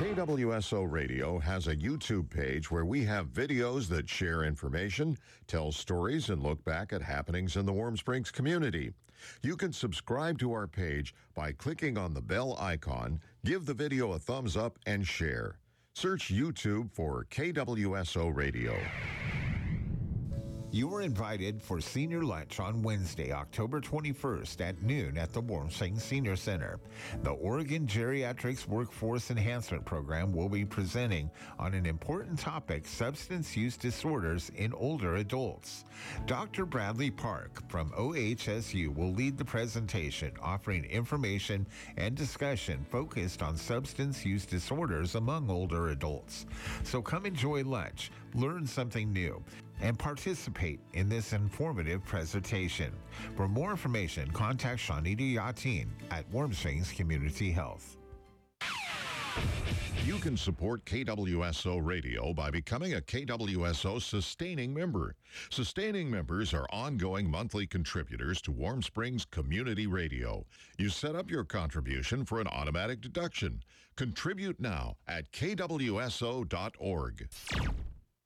KWSO Radio has a YouTube page where we have videos that share information, tell stories, and look back at happenings in the Warm Springs community. You can subscribe to our page by clicking on the bell icon, give the video a thumbs up, and share. Search YouTube for KWSO Radio. You are invited for senior lunch on Wednesday, October 21st at noon at the Warm Springs Senior Center. The Oregon Geriatrics Workforce Enhancement Program will be presenting on an important topic, substance use disorders in older adults. Dr. Bradley Park from OHSU will lead the presentation, offering information and discussion focused on substance use disorders among older adults. So come enjoy lunch, learn something new, and participate in this informative presentation. For more information, contact Shanita Yatin at Warm Springs Community Health. You can support KWSO Radio by becoming a KWSO Sustaining Member. Sustaining members are ongoing monthly contributors to Warm Springs Community Radio. You set up your contribution for an automatic deduction. Contribute now at kwso.org.